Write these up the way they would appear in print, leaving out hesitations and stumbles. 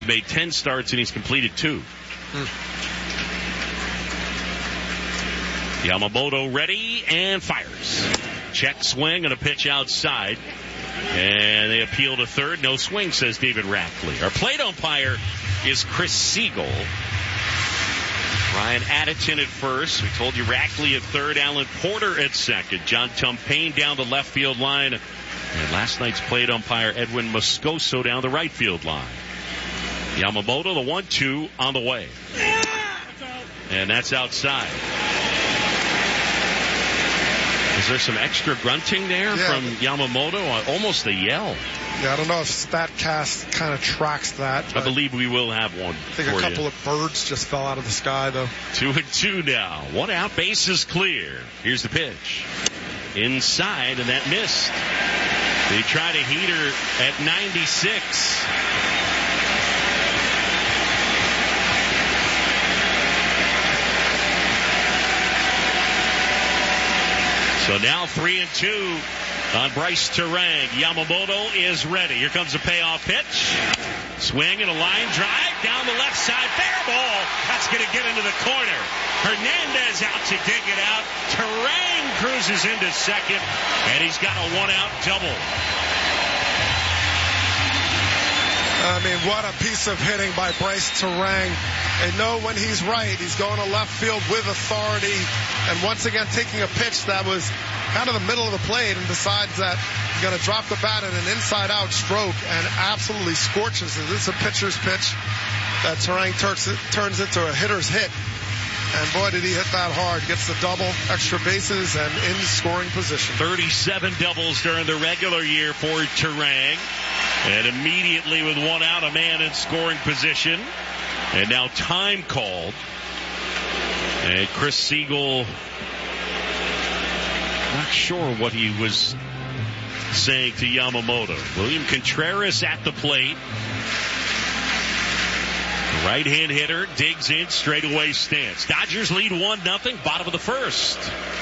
Made 10 starts and he's completed 2. Yamamoto ready and fires. Check swing and a pitch outside. And they appeal to third. No swing, says David Rackley. Our plate umpire is Chris Siegel. Ryan Addison at first. We told you Rackley at third. Alan Porter at second. John Tumpane down the left field line. And last night's plate umpire Edwin Moscoso down the right field line. Yamamoto, the 1-2 on the way. And that's outside. Is there some extra grunting there from Yamamoto? Almost a yell. Yeah, I don't know if StatCast kind of tracks that. I believe we will have one. I think a couple of birds just fell out of the sky, though. 2-2 now. 1 out, base is clear. Here's the pitch. Inside, and that missed. They tried a heater at 96. So now 3-2 on Bryce Turang. Yamamoto is ready. Here comes a payoff pitch. Swing and a line drive down the left side. Fair ball. That's going to get into the corner. Hernandez out to dig it out. Turang cruises into second, and he's got a 1-out double. I mean, what a piece of hitting by Bryce Turang. They know when he's right. He's going to left field with authority. And once again, taking a pitch that was kind of the middle of the plate and decides that he's going to drop the bat in an inside-out stroke and absolutely scorches it. This is a pitcher's pitch that Turang turns into a hitter's hit. And boy, did he hit that hard. Gets the double, extra bases, and in scoring position. 37 doubles during the regular year for Turang. And immediately with 1 out, a man in scoring position. And now time called. And Chris Siegel, not sure what he was saying to Yamamoto. William Contreras at the plate. Right-hand hitter digs in, straightaway stance. Dodgers lead 1-0, bottom of the first.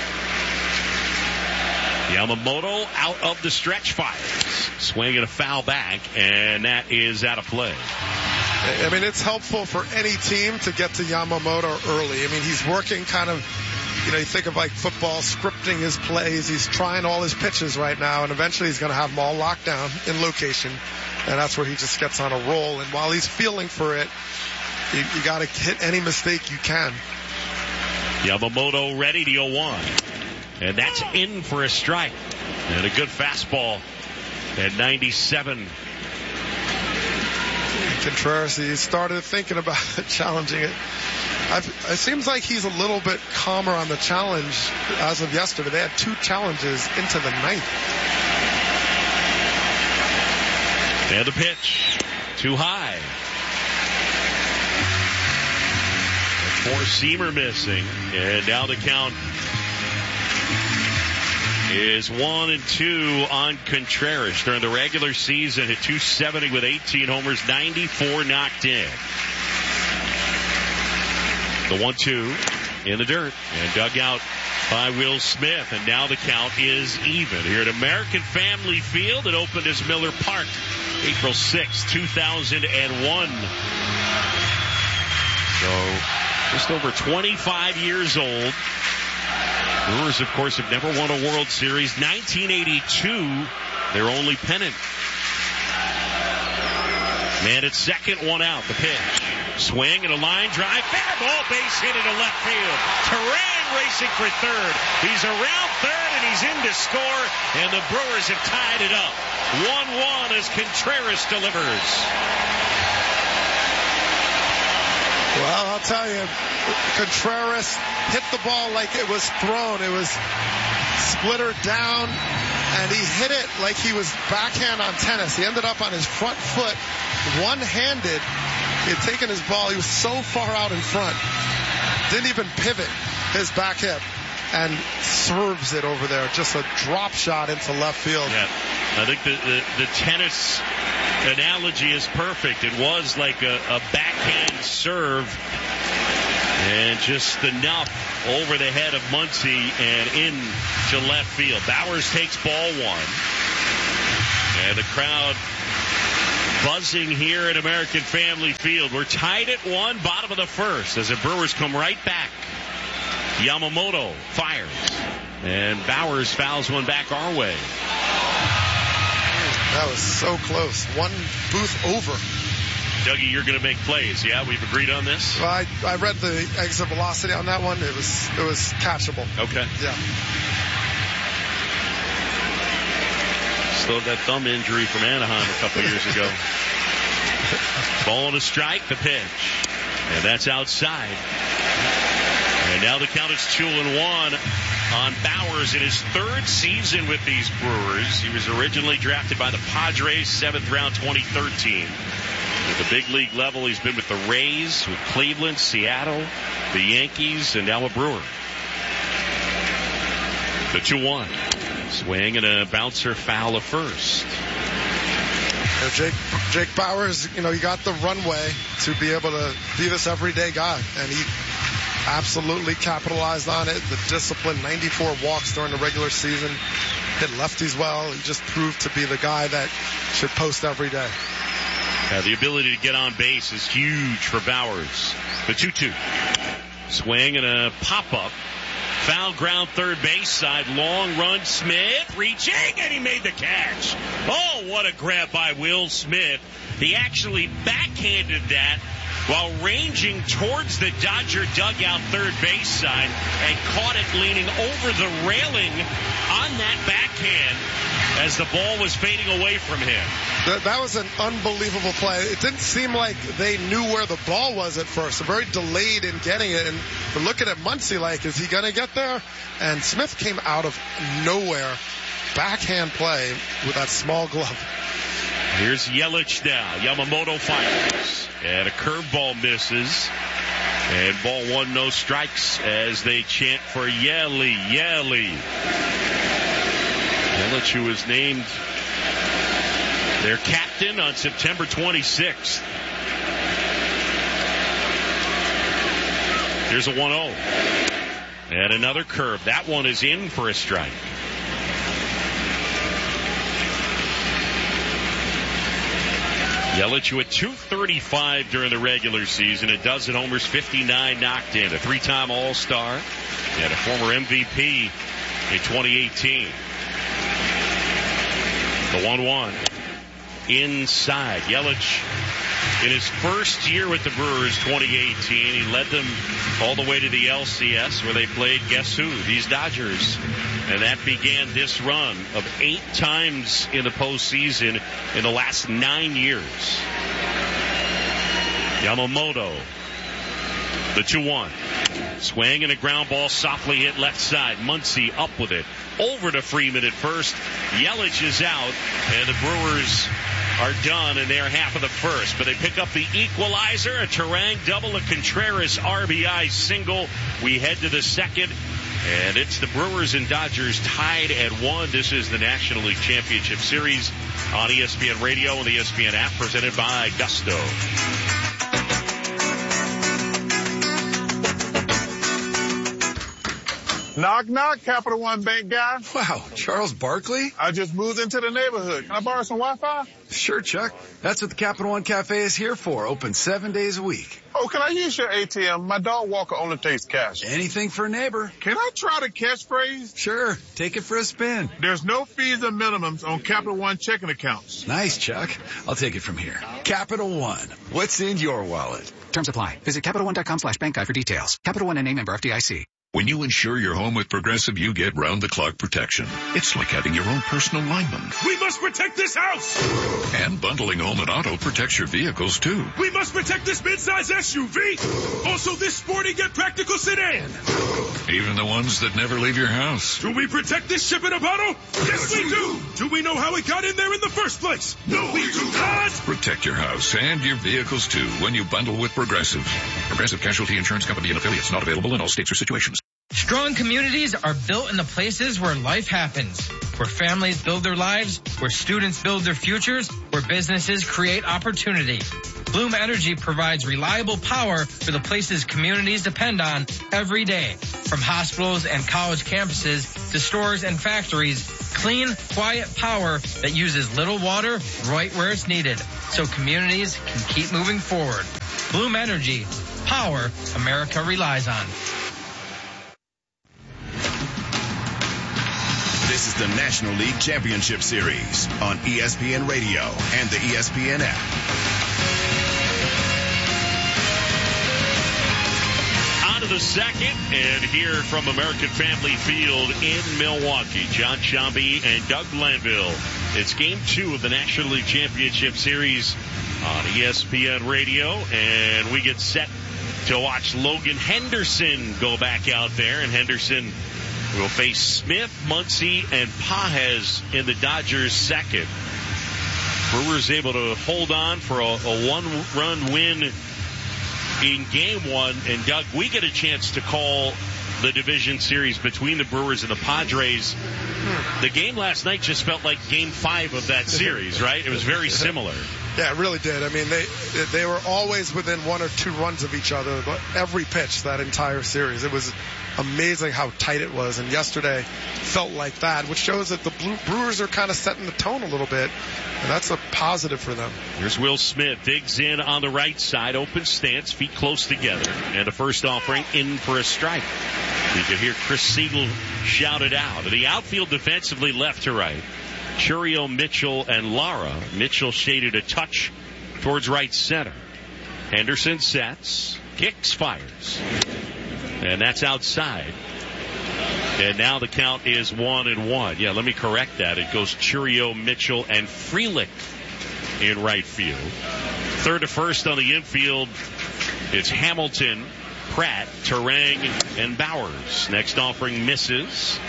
Yamamoto out of the stretch fires. Swing and a foul back, and that is out of play. I mean, it's helpful for any team to get to Yamamoto early. I mean, he's working kind of, you think of like football, scripting his plays. He's trying all his pitches right now, and eventually he's going to have them all locked down in location. And that's where he just gets on a roll. And while he's feeling for it, you got to hit any mistake you can. Yamamoto ready to 0-1. And that's in for a strike. And a good fastball at 97. Contreras, he started thinking about challenging it. It seems like he's a little bit calmer on the challenge as of yesterday. They had 2 challenges into the 9th. And the pitch. Too high. A 4-seamer missing. And now the count is 1-2 on Contreras. During the regular season, hit .270 with 18 homers, 94 knocked in. The 1-2 in the dirt and dug out by Will Smith. And now the count is even here at American Family Field. It opened as Miller Park, April 6, 2001. So just over 25 years old. Brewers, of course, have never won a World Series. 1982, their only pennant. Man at second, 1 out. The pitch. Swing and a line drive. Fair ball, base hit into left field. Turang racing for third. He's around third and he's in to score. And the Brewers have tied it up. 1-1 as Contreras delivers. Well, I'll tell you, Contreras hit the ball like it was thrown. It was splintered down, and he hit it like he was backhand on tennis. He ended up on his front foot, one-handed. He had taken his ball. He was so far out in front. Didn't even pivot his back hip, and serves it over there. Just a drop shot into left field. Yeah, I think the tennis analogy is perfect. It was like a backhand serve, and just enough over the head of Muncy and into left field. Bowers takes ball 1, and the crowd buzzing here at American Family Field. We're tied at 1, bottom of the first, as the Brewers come right back. Yamamoto fires, and Bowers fouls one back our way. That was so close. One booth over. Dougie, you're going to make plays. Yeah, we've agreed on this? Well, I read the exit velocity on that one. It was catchable. Okay. Yeah. Still had that thumb injury from Anaheim a couple years ago. Ball and a strike, the pitch. And that's outside. And now the count is 2-1 on Bowers in his third season with these Brewers. He was originally drafted by the Padres, 7th round, 2013. At the big league level, he's been with the Rays, with Cleveland, Seattle, the Yankees, and now a Brewer. The 2-1. Swing and a bouncer foul of first. Jake Bowers, he got the runway to be able to be this everyday guy, and he absolutely capitalized on it. The discipline, 94 walks during the regular season, hit lefties well. He just proved to be the guy that should post every day. The ability to get on base is huge for Bowers. The 2-2. Swing and a pop-up. Foul ground third base side. Long run. Smith reaching, and he made the catch. Oh, what a grab by Will Smith. He actually backhanded that while ranging towards the Dodger dugout third base side and caught it leaning over the railing on that backhand as the ball was fading away from him. That was an unbelievable play. It didn't seem like they knew where the ball was at first. They're very delayed in getting it. And they're looking at Muncy like, is he going to get there? And Smith came out of nowhere. Backhand play with that small glove. Here's Yelich now. Yamamoto fires. And a curveball misses. And ball one, no strikes as they chant for Yelly. Yelich, who was named their captain on September 26th. Here's a 1-0. And another curve. That one is in for a strike. Yelich with .235 during the regular season. A dozen homers, 59 knocked in. A three-time All-Star and a former MVP in 2018. The 1-1. Inside. Yelich, in his first year with the Brewers, 2018, he led them all the way to the LCS where they played, guess who? These Dodgers. And that began this run of 8 times in the postseason in the last 9 years. Yamamoto, the 2-1. Swing and a ground ball softly hit left side. Muncy up with it. Over to Freeman at first. Yelich is out, and the Brewers are done in their half of the first. But they pick up the equalizer, a Turang double, a Contreras RBI single. We head to the second, and it's the Brewers and Dodgers tied at 1. This is the National League Championship Series on ESPN Radio and the ESPN app, presented by Gusto. Knock, knock, Capital One Bank guy. Wow, Charles Barkley? I just moved into the neighborhood. Can I borrow some Wi-Fi? Sure, Chuck. That's what the Capital One Cafe is here for. Open 7 days a week. Oh, can I use your ATM? My dog walker only takes cash. Anything for a neighbor. Can I try the catchphrase? Sure. Take it for a spin. There's no fees or minimums on Capital One checking accounts. Nice, Chuck. I'll take it from here. Capital One. What's in your wallet? Terms apply. Visit CapitalOne.com/bank guide for details. Capital One, NA, member FDIC. When you insure your home with Progressive, you get round-the-clock protection. It's like having your own personal lineman. We must protect this house! And bundling home and auto protects your vehicles, too. We must protect this midsize SUV! Also this sporty yet practical sedan! Even the ones that never leave your house. Do we protect this ship in a bottle? Yes, we do! Do we know how it got in there in the first place? No, we do not! Protect your house and your vehicles, too, when you bundle with Progressive. Progressive Casualty Insurance Company and affiliates, not available in all states or situations. Strong communities are built in the places where life happens, where families build their lives, where students build their futures, where businesses create opportunity. Bloom Energy provides reliable power for the places communities depend on every day. From hospitals and college campuses to stores and factories, clean, quiet power that uses little water right where it's needed. so communities can keep moving forward. Bloom Energy, power America relies on. This is the National League Championship Series on ESPN Radio and the ESPN app. On to the second, and here from American Family Field in Milwaukee, John Sciambi and Doug Glanville. It's Game 2 of the National League Championship Series on ESPN Radio, and we get set to watch Logan Henderson go back out there, and Henderson will face Smith, Muncy, and Pages in the Dodgers' second. Brewers able to hold on for a one-run win in Game 1. And, Doug, we get a chance to call the division series between the Brewers and the Padres. The game last night just felt like Game 5 of that series, right? It was very similar. Yeah, it really did. I mean, they were always within 1 or 2 runs of each other, but every pitch that entire series. It was amazing how tight it was, and yesterday felt like that, which shows that the Brewers are kind of setting the tone a little bit, and that's a positive for them. Here's Will Smith, digs in on the right side, open stance, feet close together, and the first offering in for a strike. You can hear Chris Siegel shout it out. The outfield defensively left to right. Churio, Mitchell, and Lara. Mitchell shaded a touch towards right center. Henderson sets, kicks, fires. And that's outside. And now the count is 1-1. Yeah, let me correct that. It goes Churio, Mitchell, and Frelick in right field. Third to first on the infield, it's Hamilton, Pratt, Turang, and Bowers. Next offering misses.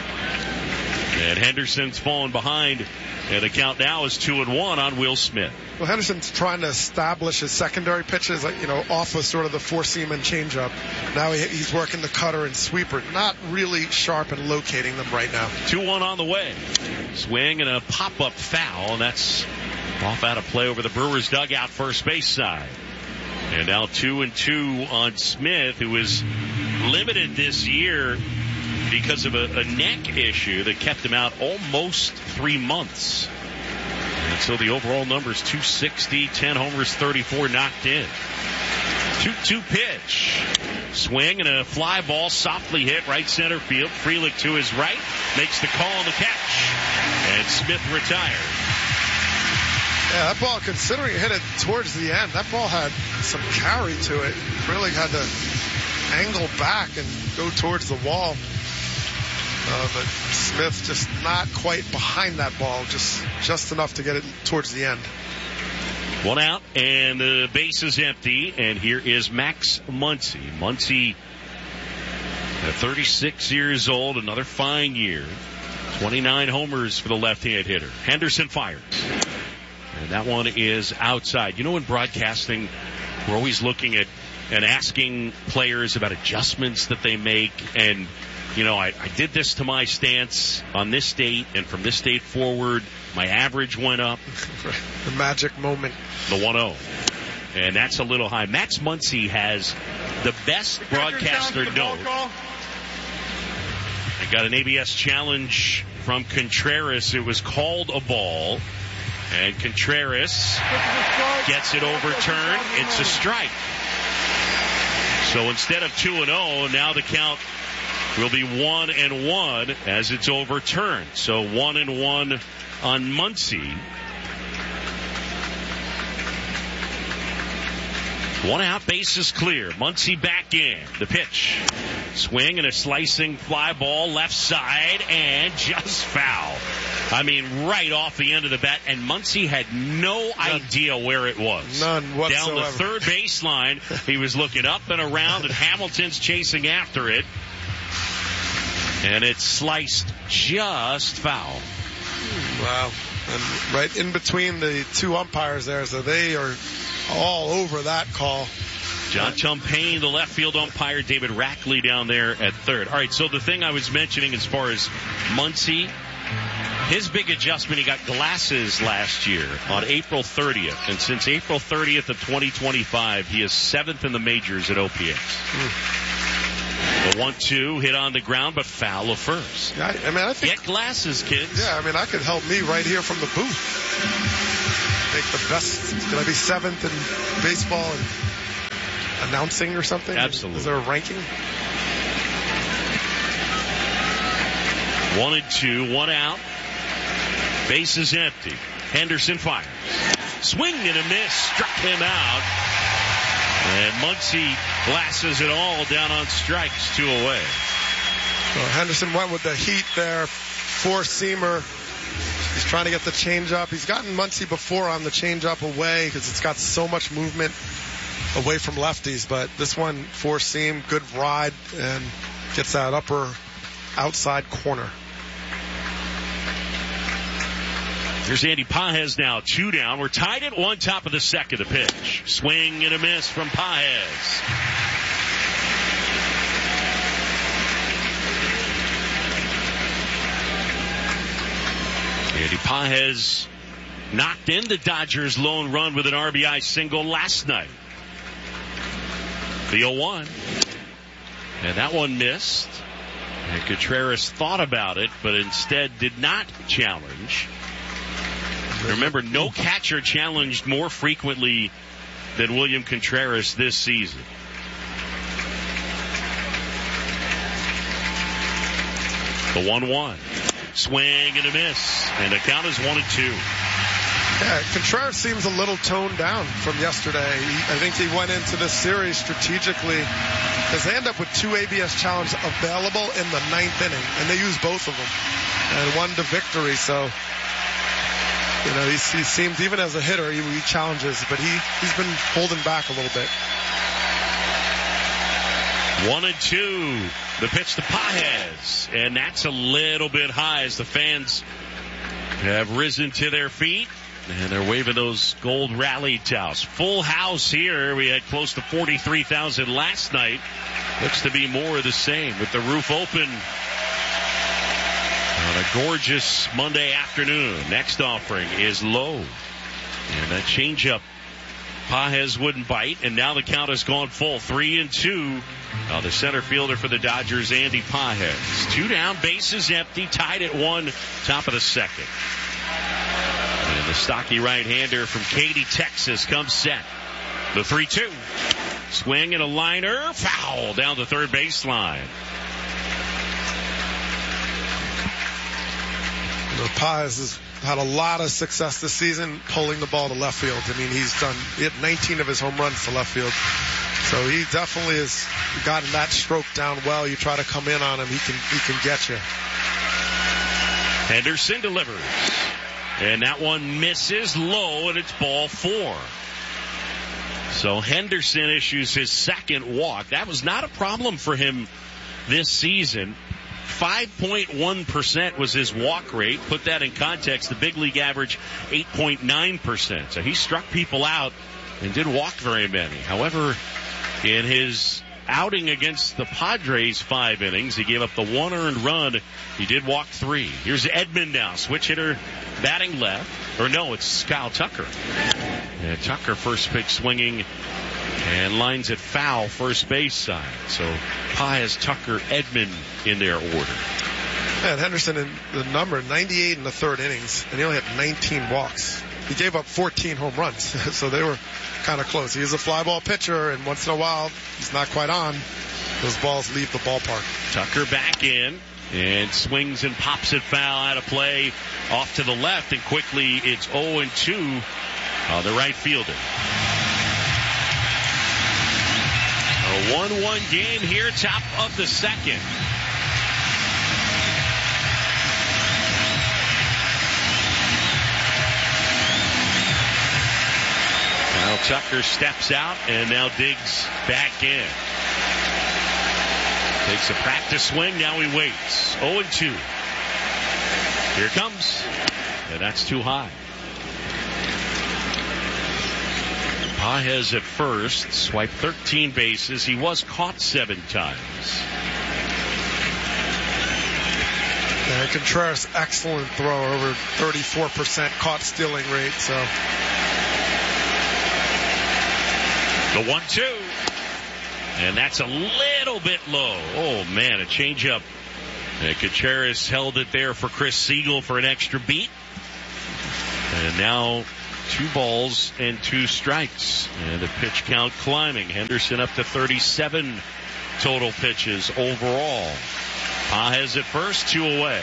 And Henderson's fallen behind. And the count now is 2-1 on Will Smith. Well, Henderson's trying to establish his secondary pitches, off of sort of the four-seam and changeup. Now he's working the cutter and sweeper, not really sharp and locating them right now. 2-1 on the way. Swing and a pop-up foul, and that's off out of play over the Brewers' dugout first base side. And now 2-2 on Smith, who was limited this year because of a neck issue that kept him out almost 3 months. And so the overall number is 260, 10 homers, 34 knocked in. 2-2 pitch. Swing and a fly ball softly hit right center field. Frelick to his right, makes the call on the catch. And Smith retired. Yeah, that ball, considering it hit it towards the end, that ball had some carry to it. Frelick had to angle back and go towards the wall. But Smith just not quite behind that ball, just enough to get it towards the end. One out, and the base is empty, and here is Max Muncy. Muncy, at 36 years old, another fine year. 29 homers for the left-hand hitter. Henderson fires. And that one is outside. You know, in broadcasting, we're always looking at and asking players about adjustments that they make, and I did this to my stance on this date, and from this date forward, my average went up. The magic moment. The 1-0. And that's a little high. Max Muncy has the best broadcaster note. I got an ABS challenge from Contreras. It was called a ball, and Contreras gets it overturned. It's a strike. So instead of 2-0, now the count will be 1-1 as it's overturned. So 1-1 on Muncy. 1 out, base is clear. Muncy back in. The pitch. Swing and a slicing fly ball left side and just foul. I mean, right off the end of the bat, and Muncy had no idea where it was. None whatsoever. Down the third baseline, he was looking up and around, and Hamilton's chasing after it. And it's sliced just foul. Wow. And right in between the two umpires there, so they are all over that call. John Tumpane, the left field umpire, David Rackley down there at third. All right, so the thing I was mentioning as far as Muncy, his big adjustment, he got glasses last year on April 30th. And since April 30th of 2025, he is 7th in the majors at OPS. The 1-2 hit on the ground, but foul of first. Yeah, I think, get glasses, kids. Yeah, I could help me right here from the booth. make the best. Can I be 7th in baseball and announcing or something? Absolutely. Is there a ranking? 1-2, 1 out. Bases empty. Henderson fires. Swing and a miss. Struck him out. And Muncy glasses it all down on strikes, 2 away. Well, Henderson went with the heat there. 4-seamer. He's trying to get the changeup. He's gotten Muncy before on the changeup away because it's got so much movement away from lefties. But this one, 4-seam, good ride, and gets that upper outside corner. Here's Andy Pages now, 2 down. We're tied at 1, top of the second. The pitch. Swing and a miss from Pages. Andy Pages knocked in the Dodgers' lone run with an RBI single last night. The 0-1. And that one missed. And Contreras thought about it, but instead did not challenge. Remember, no catcher challenged more frequently than William Contreras this season. The 1-1. Swing and a miss. And the count is 1-2. Yeah, Contreras seems a little toned down from yesterday. I think he went into this series strategically because they end up with 2 ABS challenges available in the 9th inning, and they use both of them and won to victory. So, you know, he seems, even as a hitter, he challenges, but he's been holding back a little bit. 1-2. The pitch to Pages, and that's a little bit high as the fans have risen to their feet, and they're waving those gold rally towels. Full house here. We had close to 43,000 last night. Looks to be more of the same with the roof open on a gorgeous Monday afternoon. Next offering is low, and that changeup Pages wouldn't bite, and now the count has gone full. 3-2. The center fielder for the Dodgers, Andy Pages. 2 down, bases empty, tied at 1, top of the second. And the stocky right-hander from Katy, Texas comes set. The 3-2. Swing and a liner, foul down the third baseline. Pages has had a lot of success this season pulling the ball to left field. I mean, he had 19 of his home runs to left field. So he definitely has gotten that stroke down well. You try to come in on him, he can get you. Henderson delivers. And that one misses low, and it's ball 4. So Henderson issues his second walk. That was not a problem for him this season. 5.1% was his walk rate. Put that in context, the big league average 8.9%. So he struck people out and didn't walk very many. However, in his outing against the Padres 5 innings, he gave up the 1 earned run. He did walk 3. Here's Edman now, switch hitter batting left. Or no, it's Kyle Tucker. And Tucker first pitch swinging and lines it foul first base side. So Pages, Tucker, Edman in their order. And Henderson in the number 98 in the 3rd innings, and he only had 19 walks. He gave up 14 home runs, so they were kind of close. He is a fly ball pitcher, and once in a while, he's not quite on. Those balls leave the ballpark. Tucker back in and swings and pops it foul out of play off to the left, and quickly it's 0-2 on the right fielder. A 1-1 game here, top of the second. Now Tucker steps out and now digs back in. Takes a practice swing, now he waits. 0-2. Here it comes. And that's too high. Pages at first, swiped 13 bases. He was caught 7 times. And Contreras, excellent throw, over 34% caught stealing rate. So the 1-2. And that's a little bit low. Oh, man, a changeup. And Contreras held it there for Chris Siegel for an extra beat. And now 2 balls and 2 strikes. And the pitch count climbing. Henderson up to 37 total pitches overall. Pages at first, 2 away.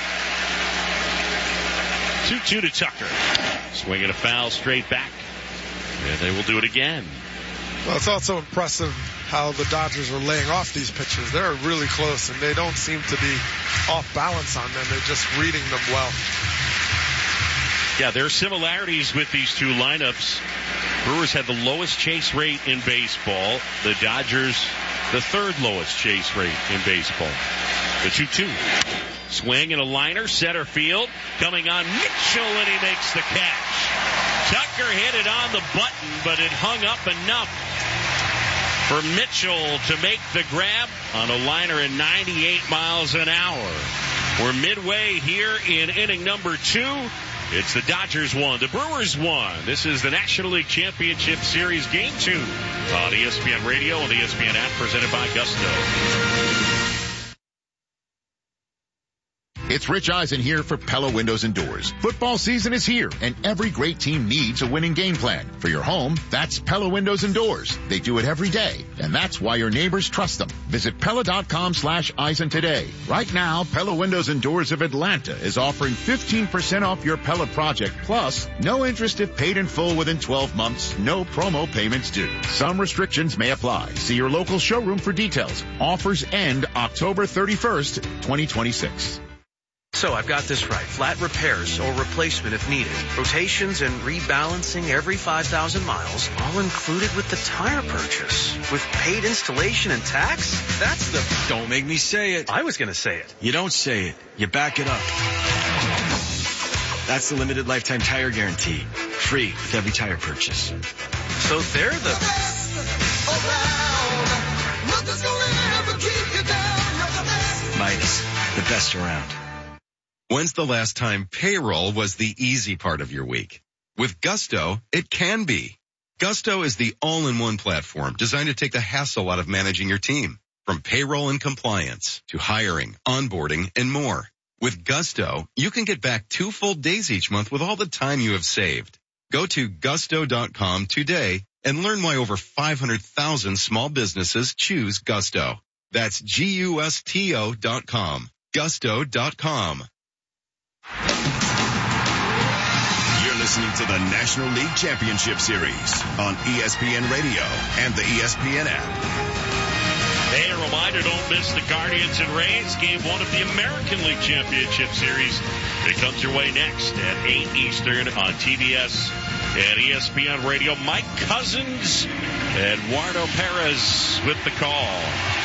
2-2 to Tucker. Swinging a foul straight back. And they will do it again. Well, it's also impressive how the Dodgers are laying off these pitches. They're really close, and they don't seem to be off balance on them. They're just reading them well. Yeah, there are similarities with these two lineups. Brewers had the lowest chase rate in baseball. The Dodgers, the 3rd lowest chase rate in baseball. The 2-2. Swing and a liner, center field. Coming on Mitchell, and he makes the catch. Tucker hit it on the button, but it hung up enough for Mitchell to make the grab on a liner at 98 miles an hour. We're midway here in inning number 2. It's the Dodgers 1, the Brewers 1. This is the National League Championship Series Game 2 on ESPN Radio and the ESPN app, presented by Gusto. It's Rich Eisen here for Pella Windows and Doors. Football season is here, and every great team needs a winning game plan. For your home, that's Pella Windows and Doors. They do it every day, and that's why your neighbors trust them. Visit Pella.com/Eisen today. Right now, Pella Windows and Doors of Atlanta is offering 15% off your Pella project, plus no interest if paid in full within 12 months, no promo payments due. Some restrictions may apply. See your local showroom for details. Offers end October 31st, 2026. So I've got this right. Flat repairs or replacement if needed. Rotations and rebalancing every 5,000 miles, all included with the tire purchase. With paid installation and tax? That's the... Don't make me say it. I was going to say it. You don't say it. You back it up. That's the limited lifetime tire guarantee. Free with every tire purchase. So they're the... Midas, the best around. When's the last time payroll was the easy part of your week? With Gusto, it can be. Gusto is the all-in-one platform designed to take the hassle out of managing your team. From payroll and compliance to hiring, onboarding, and more. With Gusto, you can get back 2 full days each month with all the time you have saved. Go to gusto.com today and learn why over 500,000 small businesses choose Gusto. That's GUSTO.com. Gusto.com. You're listening to the National League Championship Series on ESPN Radio and the ESPN app. Hey, a reminder, don't miss the Guardians and Rays, Game 1 of the American League Championship Series. It comes your way next at 8 Eastern on TBS and ESPN Radio. Mike Cousins, Eduardo Perez with the call.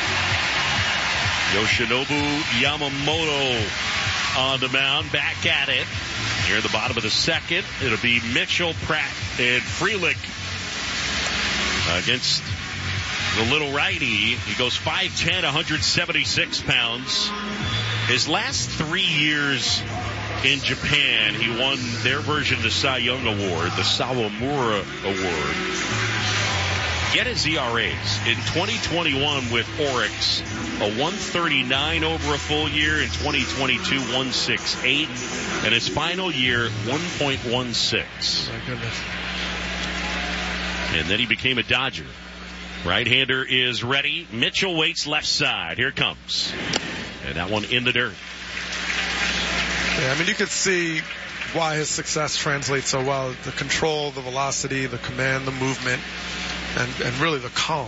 Yoshinobu Yamamoto on the mound, back at it. Here at the bottom of the second, it'll be Mitchell, Pratt, and Frelick against the little righty. He goes 5'10", 176 pounds. His last 3 years in Japan, he won their version of the Cy Young Award, the Sawamura Award. Get his ERAs. In 2021 with Oryx, a 139 over a full year. In 2022, 168. And his final year, 1.16. My goodness. And then he became a Dodger. Right-hander is ready. Mitchell waits left side. Here it comes. And that one in the dirt. Yeah, I mean, you could see why his success translates so well. The control, the velocity, the command, the movement. And really the calm.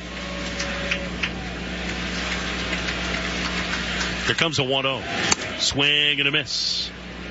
Here comes a 1-0. Swing and a miss.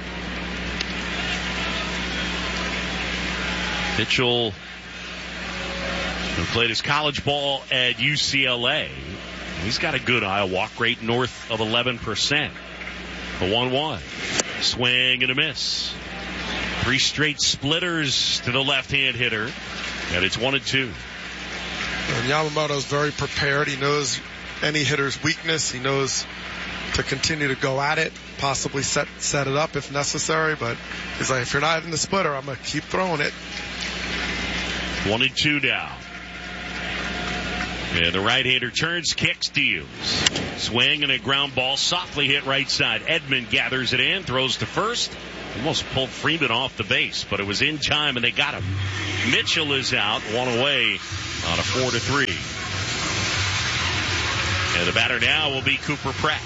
Mitchell, who played his college ball at UCLA, he's got a good walk rate north of 11%. The 1-1. Swing and a miss. 3 straight splitters to the left-hand hitter. And it's 1-2. And Yamamoto's very prepared. He knows any hitter's weakness. He knows to continue to go at it, possibly set it up if necessary. But he's like, if you're not in the splitter, I'm going to keep throwing it. 1-2 now. And the right-hander turns, kicks, deals. Swing and a ground ball, softly hit right side. Edman gathers it in, throws to first. Almost pulled Freeman off the base, but it was in time, and they got him. Mitchell is out, one away on a 4-3. And the batter now will be Cooper Pratt.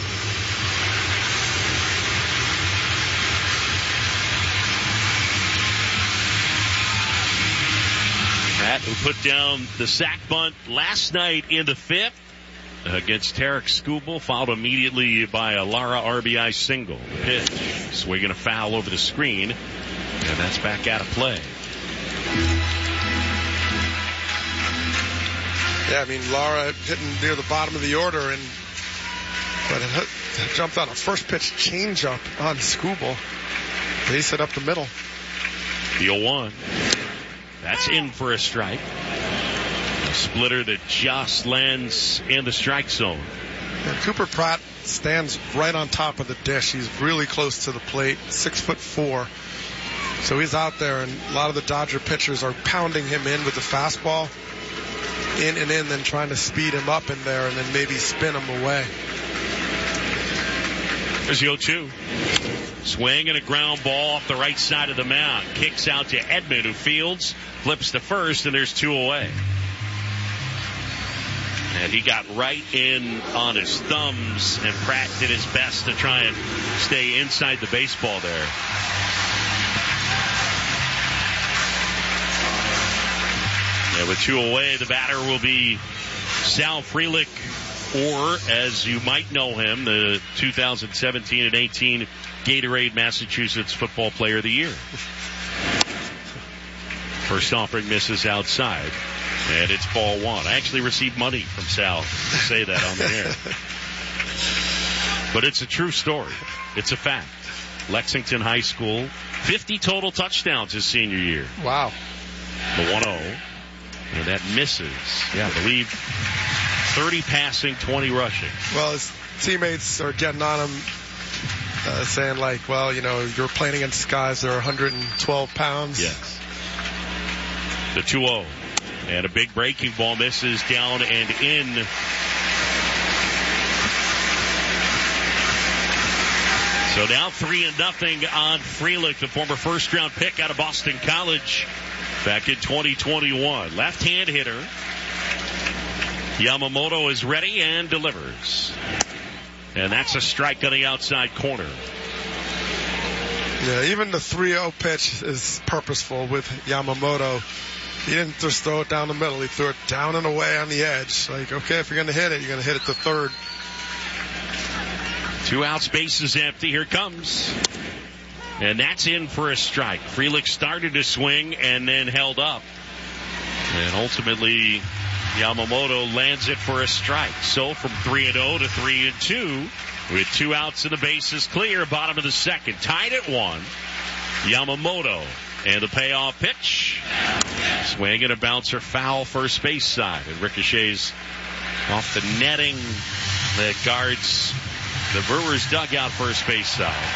Pratt, who put down the sac bunt last night in the 5th against Tarek Skubal, followed immediately by a Lara RBI single. Pitch, swinging a foul over the screen, and that's back out of play. Yeah, I mean, Lara hitting near the bottom of the order, but it jumped on a first pitch changeup on Skubal. Base it up the middle. The 0-1. That's in for a strike. A splitter that just lands in the strike zone. And Cooper Pratt stands right on top of the dish. He's really close to the plate, 6'4". So he's out there, and a lot of the Dodger pitchers are pounding him in with the fastball. In and in, then trying to speed him up in there and then maybe spin him away. There's the 0-2. Swing and a ground ball off the right side of the mound. Kicks out to Edman, who fields, flips to first, and there's 2 away. And he got right in on his thumbs, and Pratt did his best to try and stay inside the baseball there. Yeah, with 2 away, the batter will be Sal Frelick, or as you might know him, the 2017 and 18 Gatorade Massachusetts Football Player of the Year. First offering misses outside, and it's ball 1. I actually received money from Sal to say that on the air. But it's a true story. It's a fact. Lexington High School, 50 total touchdowns his senior year. Wow. The 1-0. And that misses. Yeah, I believe 30 passing, 20 rushing. Well, his teammates are getting on him, saying like, well, you know, you're playing against guys that are 112 pounds. Yes. The 2-0. And a big breaking ball misses down and in. So now 3-0 on Frelick, the former first-round pick out of Boston College back in 2021. Left-hand hitter. Yamamoto is ready and delivers. And that's a strike on the outside corner. Yeah, even the 3-0 pitch is purposeful with Yamamoto. He didn't just throw it down the middle. He threw it down and away on the edge. Like, okay, if you're going to hit it, you're going to hit it to third. 2 outs, bases empty. Here it comes. And that's in for a strike. Frelick started to swing and then held up. And ultimately, Yamamoto lands it for a strike. So from 3-0 to 3-2 with 2 outs and the bases clear. Bottom of the second. Tied at 1. Yamamoto. And the payoff pitch. Swing and a bouncer foul first base side. It ricochets off the netting that guards the Brewers dugout first base side.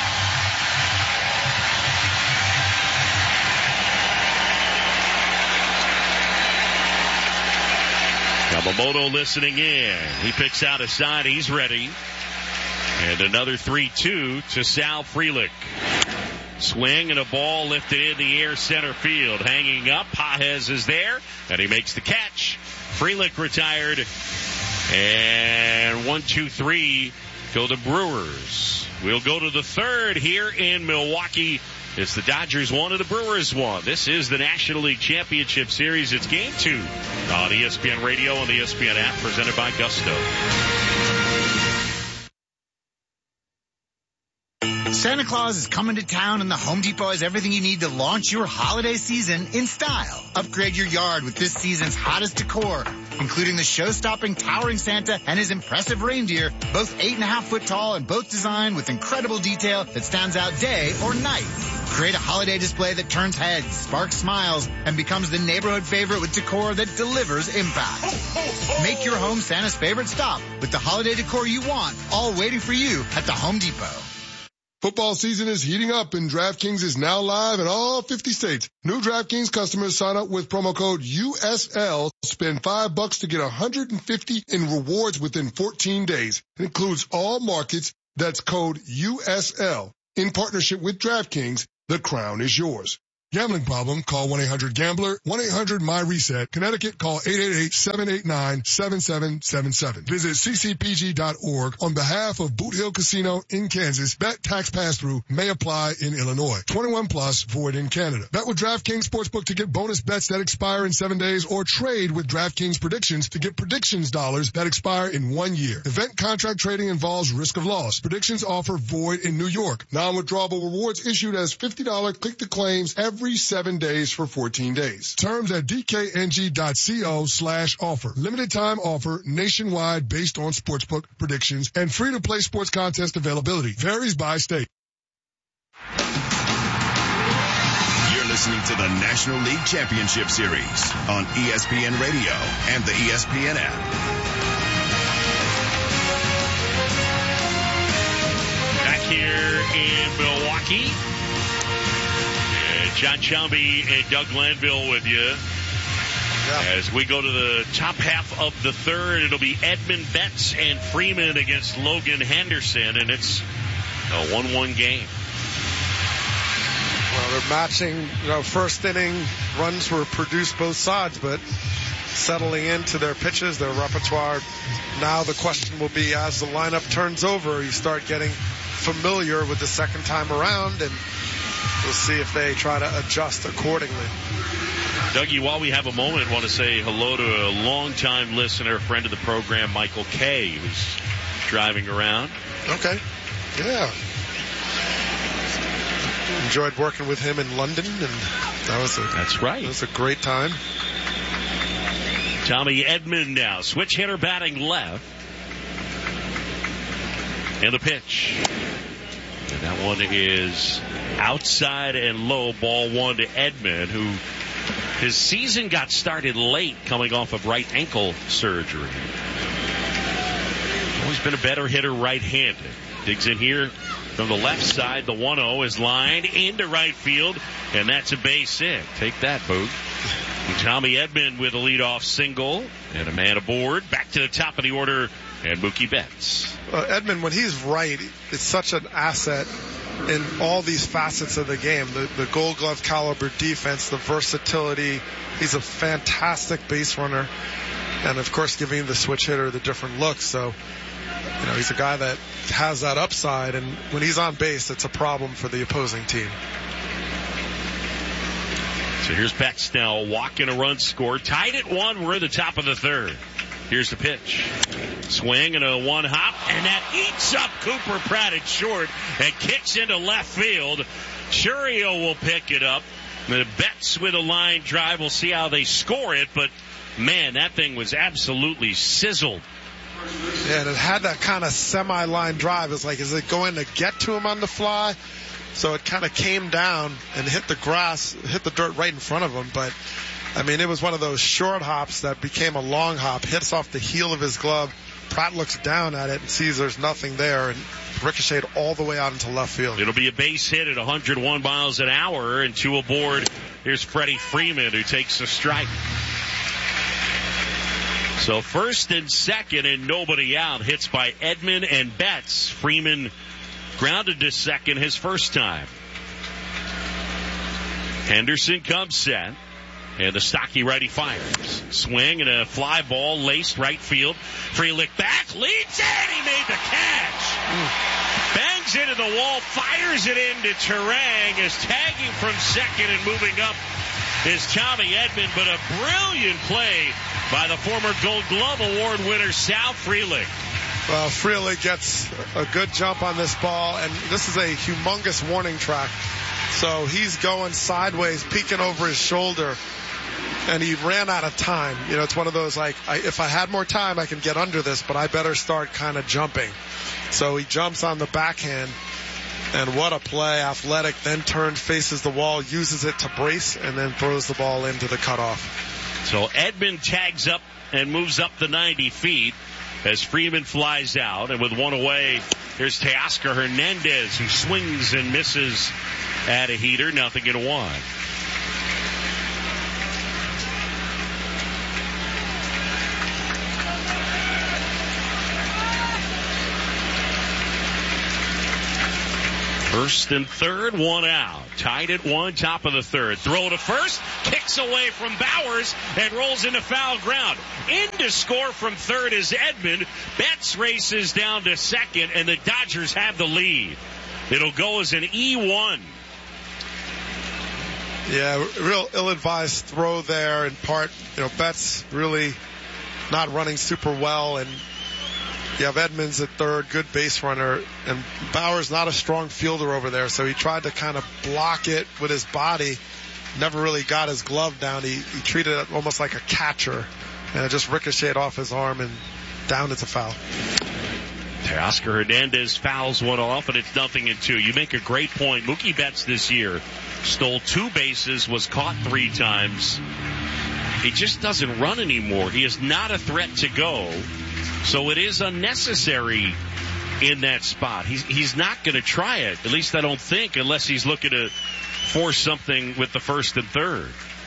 Yamamoto listening in. He picks out a side. He's ready. And another 3-2 to Sal Frelick. Swing and a ball lifted in the air center field. Hanging up. Pages is there. And he makes the catch. Frelick retired. And 1-2-3 go the Brewers. We'll go to the third here in Milwaukee. It's the Dodgers 1 and the Brewers 1. This is the National League Championship Series. It's Game 2 on ESPN Radio and the ESPN app, presented by Gusto. Santa Claus is coming to town, and the Home Depot has everything you need to launch your holiday season in style. Upgrade your yard with this season's hottest decor, including the show-stopping towering Santa and his impressive reindeer, both 8.5 foot tall and both designed with incredible detail that stands out day or night. Create a holiday display that turns heads, sparks smiles, and becomes the neighborhood favorite with decor that delivers impact. Make your home Santa's favorite stop with the holiday decor you want, all waiting for you at the Home Depot. Football season is heating up, and DraftKings is now live in all 50 states. New DraftKings customers sign up with promo code USL. Spend $5 to get $150 in rewards within 14 days. It includes all markets. That's code USL. In partnership with DraftKings, the crown is yours. Gambling problem? Call 1-800-GAMBLER. 1-800-MY-RESET. Connecticut, call 888-789-7777. Visit ccpg.org on behalf of Boot Hill Casino in Kansas. Bet tax pass-through may apply in Illinois. 21 plus, void in Canada. Bet with DraftKings Sportsbook to get bonus bets that expire in 7 days, or trade with DraftKings Predictions to get predictions dollars that expire in 1 year. Event contract trading involves risk of loss. Predictions offer void in New York. Non-withdrawable rewards issued as $50 click-to-claims every 7 days for 14 days. Terms at dkng.co/offer. Limited time offer nationwide based on sportsbook predictions and free-to-play sports contest availability. Varies by state. You're listening to the National League Championship Series on ESPN Radio and the ESPN app. Back here in Milwaukee. John Shelby and Doug Glanville with you. As we go to the top half of the third, it'll be Edman, Betts, and Freeman against Logan Henderson, and it's a 1-1 game. Well, they're matching, first inning runs were produced both sides, but settling into their pitches, their repertoire. Now the question will be, as the lineup turns over, you start getting familiar with the second time around, and we'll see if they try to adjust accordingly. Dougie, while we have a moment, I want to say hello to a longtime listener, friend of the program, Michael Kay, who's driving around. Okay. Yeah. Enjoyed working with him in London, and that's right. It was a great time. Tommy Edman now, switch hitter batting left. And the pitch. And that one is outside and low, ball one to Edman, who his season got started late coming off of right ankle surgery. Always been a better hitter right-handed. Digs in here from the left side. The 1-0 is lined into right field, and that's a base hit. Take that, Boog. Tommy Edman with a leadoff single and a man aboard. Back to the top of the order, and Mookie Betts. Edman, when he's right, it's such an asset in all these facets of the game. The Gold Glove caliber defense, the versatility. He's a fantastic base runner, and of course giving the switch hitter the different looks. So, he's a guy that has that upside, and when he's on base, it's a problem for the opposing team. So here's Betts now, walk and a run score. Tied at 1, we're at the top of the third. Here's the pitch. Swing and a one hop, and that eats up Cooper Pratt at short and kicks into left field. Churio will pick it up. The Betts with a line drive. We'll see how they score it, but man, that thing was absolutely sizzled. Yeah, and it had that kind of semi-line drive. It's like, is it going to get to him on the fly? So it kind of came down and hit the grass, hit the dirt right in front of him, but it was one of those short hops that became a long hop, hits off the heel of his glove. Pratt looks down at it and sees there's nothing there and ricocheted all the way out into left field. It'll be a base hit at 101 miles an hour, and 2 aboard. Here's Freddie Freeman, who takes a strike. So first and second and nobody out. Hits by Edman and Betts. Freeman grounded to second his first time. Henderson comes set. And the stocky righty fires. Swing and a fly ball laced right field. Frelick back, leads it, he made the catch. Bangs into the wall, fires it into Terang, is tagging from second and moving up is Tommy Edman, but a brilliant play by the former Gold Glove Award winner Sal Frelick. Well, Frelick gets a good jump on this ball, and this is a humongous warning track. So he's going sideways, peeking over his shoulder, and he ran out of time. It's one of those, if I had more time, I can get under this, but I better start kind of jumping. So he jumps on the backhand, and what a play. Athletic, then turns, faces the wall, uses it to brace, and then throws the ball into the cutoff. So Edman tags up and moves up the 90 feet as Freeman flies out, and with one away, here's Teoscar Hernandez, who swings and misses at a heater, 0-1. First and third, one out. Tied at one, top of the third. Throw to first, kicks away from Bowers, and rolls into foul ground. In to score from third is Edman. Betts races down to second, and the Dodgers have the lead. It'll go as an E1. Yeah, real ill-advised throw there. In part, Betts really not running super well, and you have Edmonds at third, good base runner, and Bauer's not a strong fielder over there, so he tried to kind of block it with his body. Never really got his glove down. He treated it almost like a catcher, and it just ricocheted off his arm and down. It's a foul. Teoscar Hernandez fouls one off, and it's 0-2. You make a great point. Mookie Betts this year stole 2 bases, was caught 3 times. He just doesn't run anymore. He is not a threat to go. So it is unnecessary in that spot. He's not going to try it. At least I don't think, unless he's looking to force something with the first and third.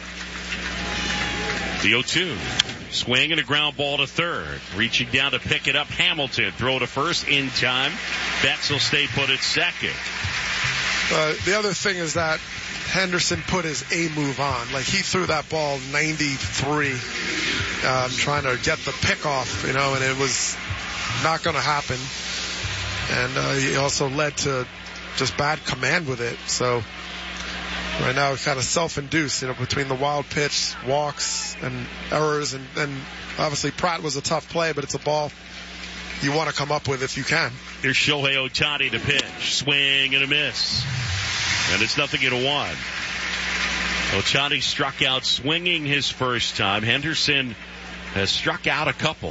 The 0-2. Swing and a ground ball to third. Reaching down to pick it up, Hamilton. Throw to first in time. Betts will stay put at second. The other thing is that Henderson put his A move on. Like, he threw that ball 93, trying to get the pick off, and it was not going to happen. And he also led to just bad command with it. So right now it's kind of self-induced, between the wild pitch, walks, and errors. And obviously Pratt was a tough play, but it's a ball you want to come up with if you can. Here's Shohei Ohtani to pitch. Swing and a miss. And it's 0-1. Ohtani struck out swinging his first time. Henderson has struck out a couple.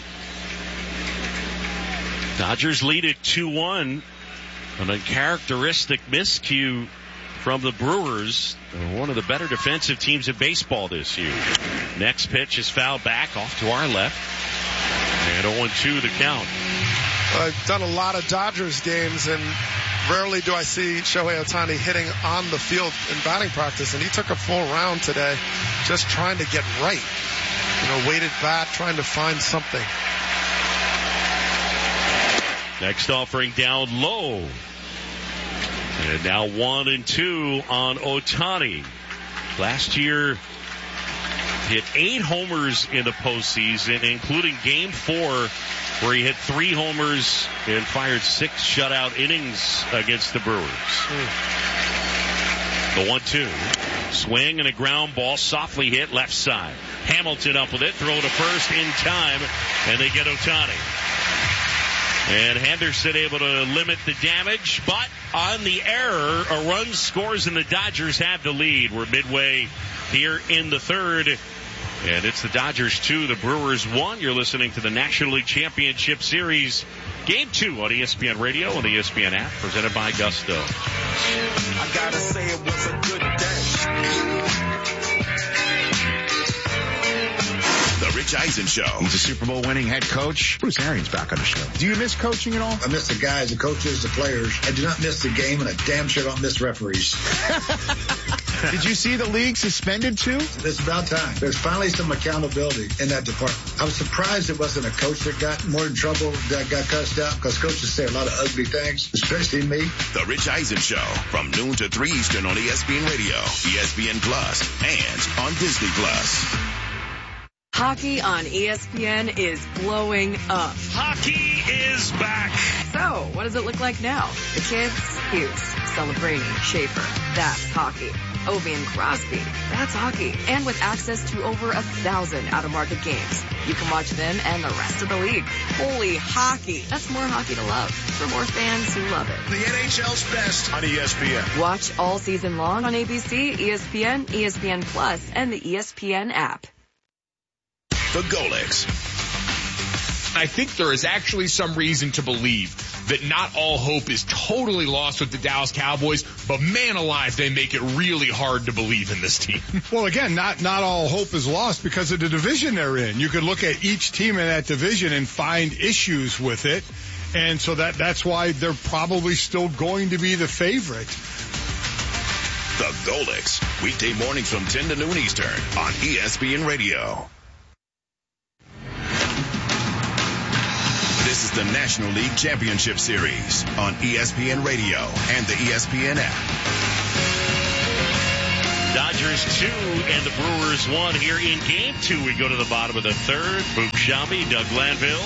Dodgers lead at 2-1. An uncharacteristic miscue from the Brewers. One of the better defensive teams in baseball this year. Next pitch is fouled back off to our left. And 0-2 the count. I've done a lot of Dodgers games, and rarely do I see Shohei Ohtani hitting on the field in batting practice, and he took a full round today just trying to get right. Weighted bat, trying to find something. Next offering down low. And now 1-2 on Ohtani. Last year, hit 8 homers in the postseason, including Game 4, where he hit 3 homers and fired 6 shutout innings against the Brewers. The 1-2. Swing and a ground ball, softly hit left side. Hamilton up with it, throw to first in time, and they get Ohtani. And Henderson able to limit the damage, but on the error, a run scores and the Dodgers have the lead. We're midway here in the third. And it's the Dodgers 2, the Brewers 1. You're listening to the National League Championship Series, Game 2 on ESPN Radio and the ESPN app, presented by Gusto. I gotta say it was a good day. The Rich Eisen Show. He's a Super Bowl winning head coach. Bruce Arians back on the show. Do you miss coaching at all? I miss the guys, the coaches, the players. I do not miss the game, and I damn sure don't miss referees. Did you see the league suspended too? It's about time. There's finally some accountability in that department. I was surprised it wasn't a coach that got more in trouble, that got cussed out, because coaches say a lot of ugly things, especially me. The Rich Eisen Show, from noon to 3 Eastern on ESPN Radio, ESPN Plus, and on Disney Plus. Hockey on ESPN is blowing up. Hockey is back. So, what does it look like now? The kids? Hughes, Celebrini, Schaefer. That's hockey. Ovi and Crosby. That's hockey. And with access to over 1,000 out-of-market games, you can watch them and the rest of the league. Holy hockey. That's more hockey to love for more fans who love it. The NHL's best on ESPN. Watch all season long on ABC, ESPN, ESPN Plus, and the ESPN app. The Golics. I think there is actually some reason to believe that not all hope is totally lost with the Dallas Cowboys, but man alive, they make it really hard to believe in this team. Well, again, not all hope is lost because of the division they're in. You could look at each team in that division and find issues with it, and so that's why they're probably still going to be the favorite. The Golics, weekday mornings from 10 to noon Eastern on ESPN Radio. This is the National League Championship Series on ESPN Radio and the ESPN app. Dodgers 2 and the Brewers 1 here in Game 2. We go to the bottom of the third. Boog Sciambi, Doug Glanville.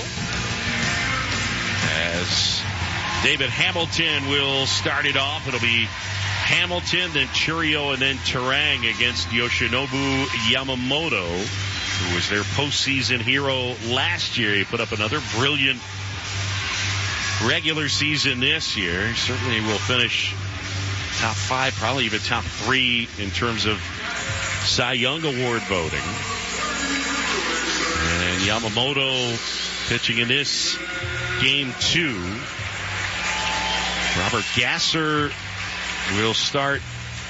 As David Hamilton will start it off. It'll be Hamilton, then Chourio, and then Turang against Yoshinobu Yamamoto, who was their postseason hero last year. He put up another brilliant regular season this year. Certainly will finish top 5, probably even top 3 in terms of Cy Young Award voting. And Yamamoto pitching in this Game 2. Robert Gasser will start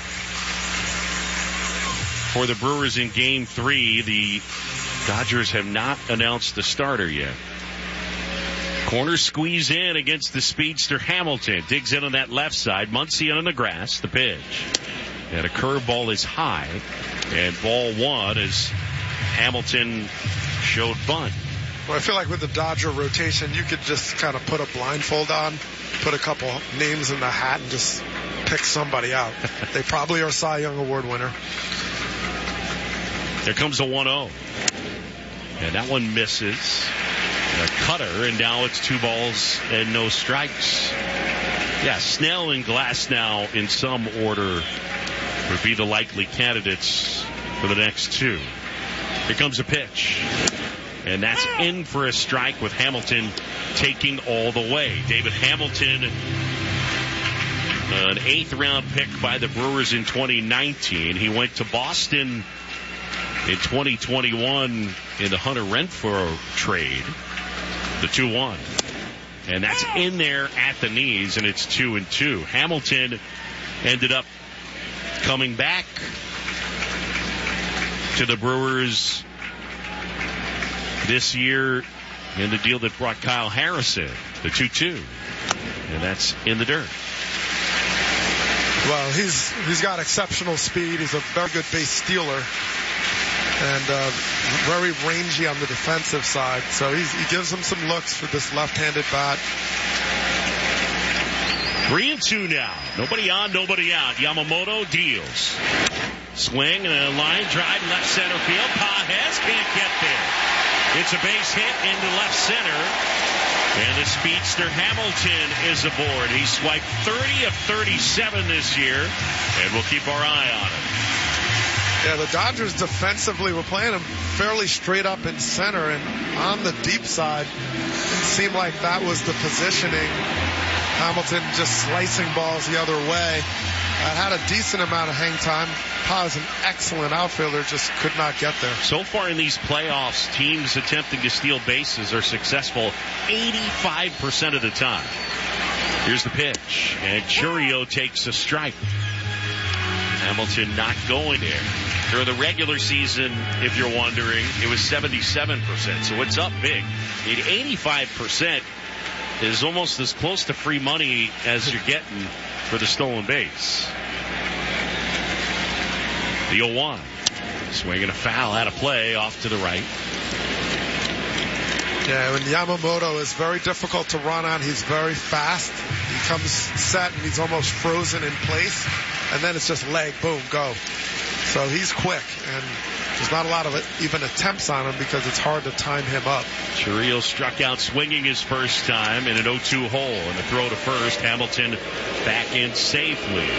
for the Brewers in Game 3. The Dodgers have not announced the starter yet. Corner squeeze in against the speedster Hamilton. Digs in on that left side. Muncy on the grass. The pitch. And a curveball is high. And ball 1 as Hamilton showed bunt. Well, I feel like with the Dodger rotation, you could just kind of put a blindfold on, put a couple names in the hat, and just pick somebody out. They probably are Cy Young Award winner. There comes a 1-0. And that one misses. A cutter, and now it's 2 balls and no strikes. Yeah, Snell and Glasnow in some order would be the likely candidates for the next 2. Here comes a pitch. And that's in for a strike with Hamilton taking all the way. David Hamilton, an 8th round pick by the Brewers in 2019. He went to Boston in 2021 in the Hunter Renfroe trade. The 2-1. And that's in there at the knees, and it's 2-2. Hamilton ended up coming back to the Brewers this year in the deal that brought Kyle Harrison, the 2-2. And that's in the dirt. Well, he's got exceptional speed. He's a very good base stealer. And very rangy on the defensive side. So he gives him some looks for this left-handed bat. 3-2 now. Nobody on, nobody out. Yamamoto deals. Swing and a line drive left center field. Pages can't get there. It's a base hit into left center. And the speedster Hamilton is aboard. He swiped 30 of 37 this year. And we'll keep our eye on him. Yeah, the Dodgers defensively were playing him fairly straight up in center, and on the deep side, it seemed like that was the positioning. Hamilton just slicing balls the other way. Had a decent amount of hang time. Paz, an excellent outfielder, just could not get there. So far in these playoffs, teams attempting to steal bases are successful 85% of the time. Here's the pitch, and Chourio takes a strike. Hamilton not going there. During the regular season, if you're wondering, it was 77%, so it's up big. 85% is almost as close to free money as you're getting for the stolen base. The 0-1. Swinging a foul out of play off to the right. Yeah, and Yamamoto is very difficult to run on. He's very fast. He comes set and he's almost frozen in place. And then it's just leg, boom, go. So he's quick, and there's not a lot of even attempts on him because it's hard to time him up. Chourio struck out swinging his first time in an 0-2 hole, and a throw to first. Hamilton back in safely.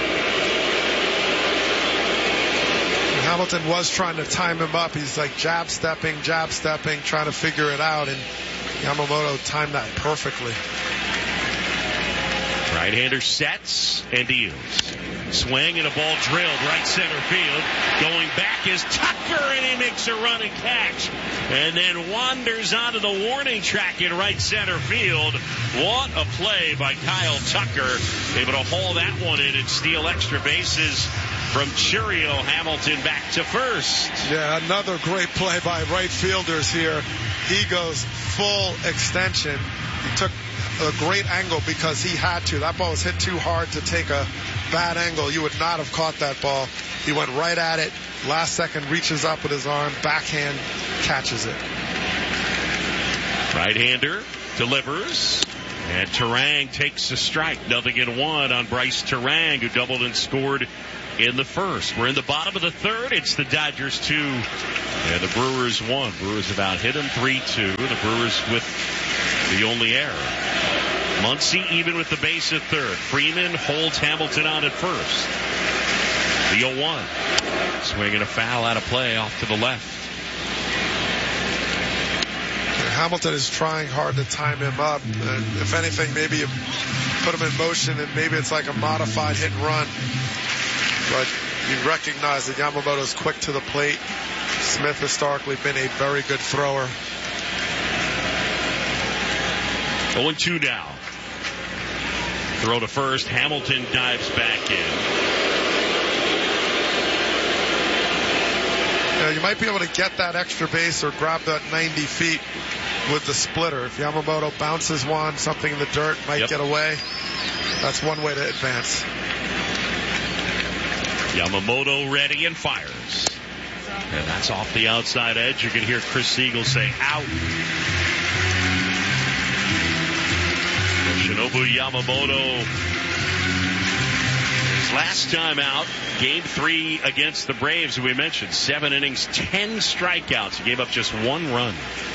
Hamilton was trying to time him up. He's like jab stepping, trying to figure it out, and Yamamoto timed that perfectly. Right-hander sets and deals. Swing and a ball drilled right center field. Going back is Tucker, and he makes a running catch. And then wanders onto the warning track in right center field. What a play by Kyle Tucker. Able to haul that one in and steal extra bases from Chourio. Hamilton back to first. Yeah, another great play by right fielders here. He goes full extension. He took a great angle because he had to. That ball was hit too hard to take a bad angle. You would not have caught that ball. He went right at it. Last second, reaches up with his arm, backhand, catches it. Right-hander delivers. And Turang takes a strike. 0-1 on Bryce Turang, who doubled and scored in the first. We're in the bottom of the third. It's the Dodgers 2 and the Brewers 1. Brewers about hit him 3-2. The Brewers with the only error. Muncy even with the base at third. Freeman holds Hamilton on at first. The 0-1. Swinging a foul out of play off to the left. Hamilton is trying hard to time him up. And if anything, maybe you put him in motion and maybe it's like a modified hit and run. But you recognize that Yamamoto's quick to the plate. Smith historically been a very good thrower. 0-2 now. Throw to first. Hamilton dives back in. You might be able to get that extra base or grab that 90 feet with the splitter. If Yamamoto bounces one, something in the dirt might get away. That's one way to advance. Yamamoto ready and fires. And that's off the outside edge. You can hear Chris Siegel say, out. Shinobu Yamamoto, his last time out, Game 3 against the Braves, who we mentioned. 7 innings, 10 strikeouts. He gave up just 1 run.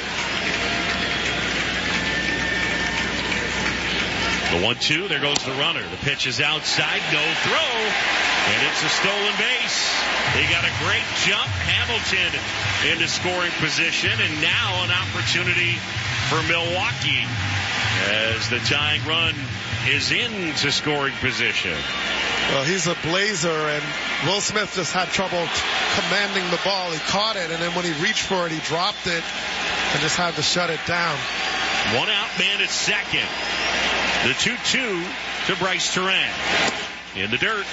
The 1-2, there goes the runner. The pitch is outside, no throw, and it's a stolen base. He got a great jump. Hamilton into scoring position, and now an opportunity for Milwaukee as the tying run is into scoring position. Well, he's a blazer, and Will Smith just had trouble commanding the ball. He caught it, and then when he reached for it, he dropped it and just had to shut it down. 1 out, man at second. The 2-2 to Bryce Turang. In the dirt.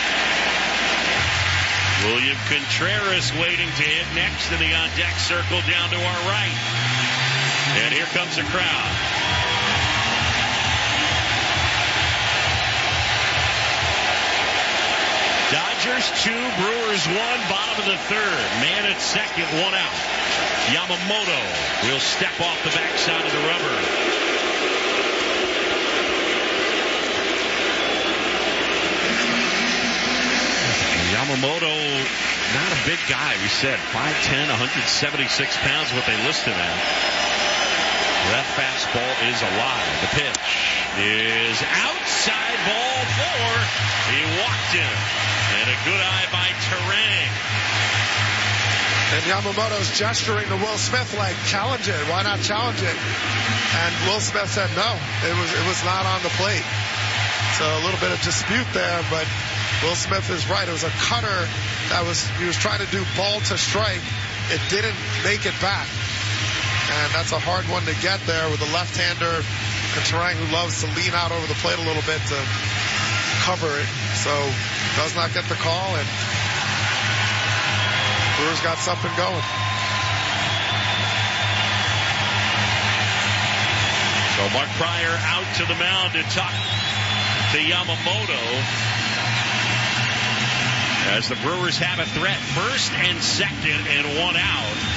William Contreras waiting to hit next in the on-deck circle down to our right. And here comes the crowd. Dodgers 2, Brewers 1, bottom of the third. Man at second, 1 out. Yamamoto will step off the backside of the rubber. Yamamoto, not a big guy, we said. 5'10", 176 pounds, what they listed at. That fastball is alive. The pitch is outside, ball 4. He walked in. And a good eye by Turang. And Yamamoto's gesturing to Will Smith like, challenge it. Why not challenge it? And Will Smith said no. It was not on the plate. So a little bit of dispute there, but Will Smith is right. It was a cutter he was trying to do ball to strike. It didn't make it back. And that's a hard one to get there with a left-hander, and Turang, who loves to lean out over the plate a little bit to cover it. So does not get the call, and Brewers got something going. So Mark Prior out to the mound to talk to Yamamoto. As the Brewers have a threat, first and second and 1 out.